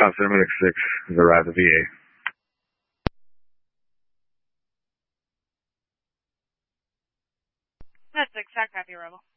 Officer Medic 6 has arrived at VA. That's 6, I copy, Rebel.